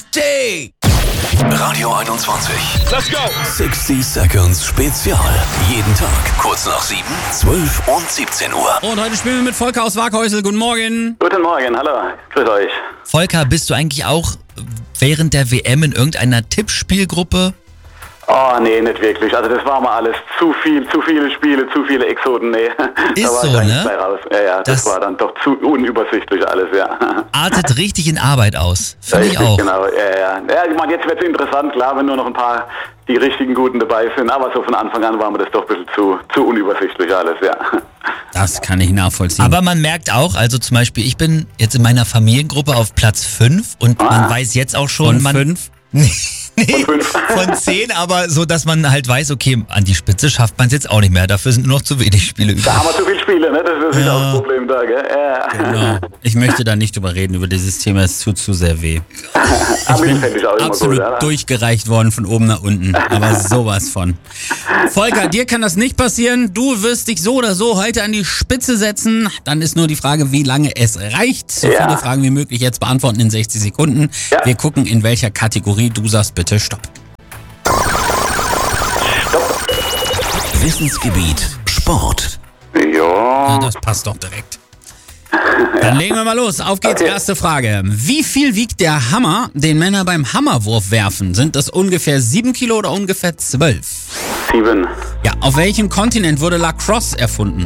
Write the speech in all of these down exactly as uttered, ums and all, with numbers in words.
fünfzig! Radio einundzwanzig. Let's go! sechzig Seconds Spezial. Jeden Tag kurz nach sieben, zwölf und siebzehn Uhr. Und heute spielen wir mit Volker aus Waghäusel. Guten Morgen. Guten Morgen, hallo, grüß euch. Volker, bist du eigentlich auch während der W M in irgendeiner Tippspielgruppe? Oh, nee, nicht wirklich. Also das war mal alles zu viel, zu viele Spiele, zu viele Exoten, nee. Ist da war so, ich eigentlich ne? gleich raus. Ja, ja, das, Das- war dann doch zu unübersichtlich alles, ja. Artet richtig in Arbeit aus. Finde ich Richtig, auch. genau, ja, ja. Ja, ich meine, jetzt wird es interessant, klar, wenn nur noch ein paar die richtigen Guten dabei sind, aber so von Anfang an war mir das doch ein bisschen zu, zu unübersichtlich alles, ja. Das kann ich nachvollziehen. Aber man merkt auch, also zum Beispiel, ich bin jetzt in meiner Familiengruppe auf Platz fünf und Ah. man weiß jetzt auch schon, Von man, fünf? Nee, nee, Von fünf. von zehn, aber so, dass man halt weiß, okay, an die Spitze schafft man es jetzt auch nicht mehr. Dafür sind nur noch zu wenig Spiele übrig. Da haben wir zu viele Spiele, ne? Das ist Ja. auch das Problem da, gell? Ja. Genau. Ich möchte da nicht drüber reden, über dieses Thema. Es tut zu sehr weh. Aber das fände ich auch immer Absolut gut, ja. durchgereicht worden von oben nach unten. Aber sowas von. Volker, dir kann das nicht passieren. Du wirst dich so oder so heute an die Spitze setzen. Dann ist nur die Frage, wie lange es reicht. So Ja. viele Fragen wie möglich jetzt beantworten in sechzig Sekunden. Ja. Wir gucken, in welcher Kategorie du sagst bitte Stopp. Wissensgebiet Sport. Ja. Das passt doch direkt. Dann legen wir mal los. Auf geht's, Okay. erste Frage. Wie viel wiegt der Hammer, den Männer beim Hammerwurf werfen? Sind das ungefähr sieben Kilo oder ungefähr zwölf? Sieben. Ja, auf welchem Kontinent wurde Lacrosse erfunden?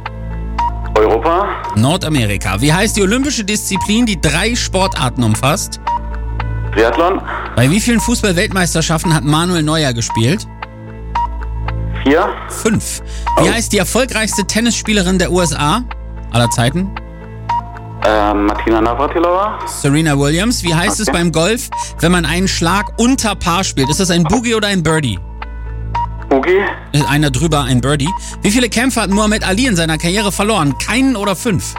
Europa. Nordamerika. Wie heißt die olympische Disziplin, die drei Sportarten umfasst? Triathlon. Bei wie vielen Fußball-Weltmeisterschaften hat Manuel Neuer gespielt? Vier. Fünf. Wie heißt die erfolgreichste Tennisspielerin der U S A aller Zeiten? Ähm, Martina Navratilova. Serena Williams. Wie heißt es Okay. beim Golf, wenn man einen Schlag unter Paar spielt? Ist das ein Boogie oder ein Birdie? Boogie. Ist einer drüber ein Birdie. Wie viele Kämpfe hat Muhammad Ali in seiner Karriere verloren? Keinen oder fünf?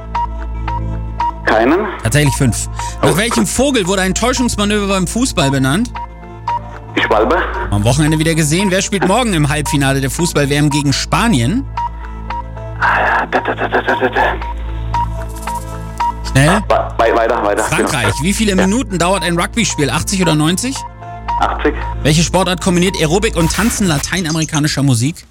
Keinen. Tatsächlich fünf. Nach welchem Vogel wurde ein Täuschungsmanöver beim Fußball benannt? Die Schwalbe. Am Wochenende wieder gesehen. Wer spielt morgen im Halbfinale der Fußball-W M gegen Spanien? Ah, da, da, da, da, da, da. Schnell. Wa- wei- Weiter, weiter. Frankreich. Wie viele Minuten dauert ein Rugby-Spiel? achtzig oder neunzig? Genau. achtzig. Welche Sportart kombiniert Aerobik und Tanzen lateinamerikanischer Musik?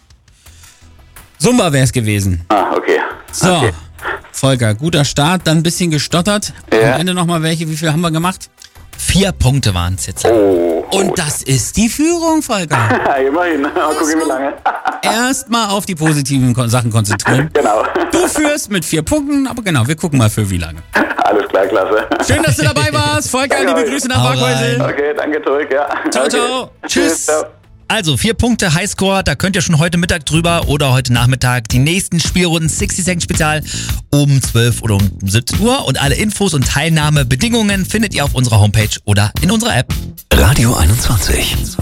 Zumba wäre es gewesen. Ah, okay. So, Okay. Volker, guter Start, dann ein bisschen gestottert. Ja. Am Ende nochmal welche, wie viel haben wir gemacht? Vier Punkte waren es jetzt. Oh. Und das ist die Führung, Volker. Ja, immerhin. Mal gucken, wie lange. Erstmal auf die positiven Kon- Sachen konzentrieren. Genau. Du führst mit vier Punkten, aber genau, wir gucken mal für wie lange. Alles klar, klasse. Schön, dass du dabei warst. Volker, Danke liebe euch. Grüße nach Hau Waghäusel. rein. Okay, danke zurück, ja. Ciao, Okay. ciao. Tschüss. Ciao. Also vier Punkte Highscore, da könnt ihr schon heute Mittag drüber oder heute Nachmittag die nächsten Spielrunden sechzig Second Spezial um zwölf oder um siebzehn Uhr. Und alle Infos und Teilnahmebedingungen findet ihr auf unserer Homepage oder in unserer App. Radio einundzwanzig.